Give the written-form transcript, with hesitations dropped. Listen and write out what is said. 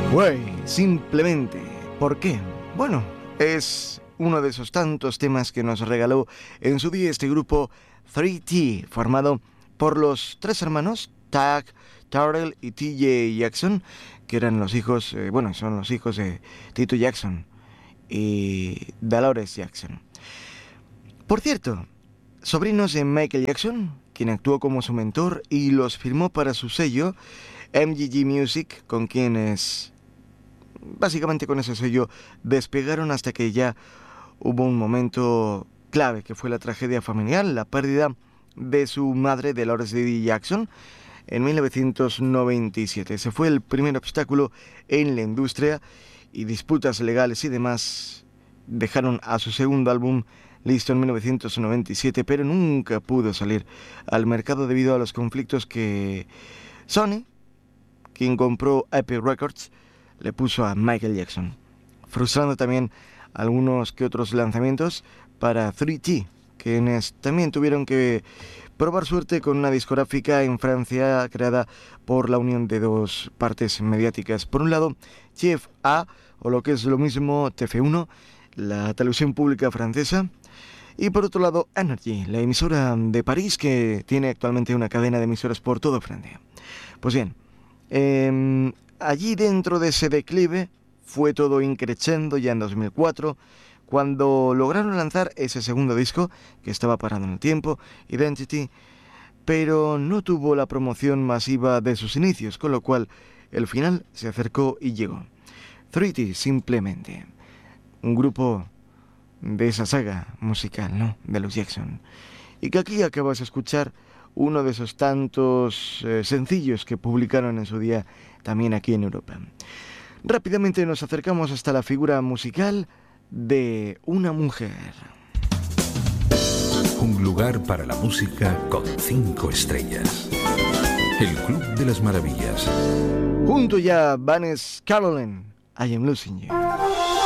Way, simplemente. ¿Por qué? Bueno, es uno de esos tantos temas que nos regaló en su día este grupo 3T, formado por los tres hermanos, Tag, Terrell y TJ Jackson, que eran los hijos, son los hijos de Tito Jackson y Dolores Jackson. Por cierto, sobrinos de Michael Jackson, quien actuó como su mentor y los firmó para su sello MGG Music, con quienes básicamente con ese sello despegaron hasta que ya hubo un momento clave, que fue la tragedia familiar, la pérdida de su madre, Dolores Dee Jackson, en 1997. Ese fue el primer obstáculo en la industria, y disputas legales y demás dejaron a su segundo álbum listo en 1997, pero nunca pudo salir al mercado debido a los conflictos que Sony, quien compró Epic Records, le puso a Michael Jackson, frustrando también algunos que otros lanzamientos para 3T, quienes también tuvieron que probar suerte con una discográfica en Francia creada por la unión de dos partes mediáticas. Por un lado, TF1, o lo que es lo mismo, TF1, la televisión pública francesa, y por otro lado, Energy, la emisora de París, que tiene actualmente una cadena de emisoras por toda Francia. Pues bien, allí dentro de ese declive fue todo increciendo ya en 2004, cuando lograron lanzar ese segundo disco que estaba parado en el tiempo, Identity, pero no tuvo la promoción masiva de sus inicios, con lo cual el final se acercó y llegó. 3T, simplemente, un grupo de esa saga musical, ¿no?, de los Jackson, y que aquí acabas de escuchar uno de esos tantos sencillos que publicaron en su día también aquí en Europa. Rápidamente nos acercamos hasta la figura musical de una mujer. Un lugar para la música con 5 estrellas. El Club de las Maravillas. Junto ya a Vanessa Caroline, I Am Losing You.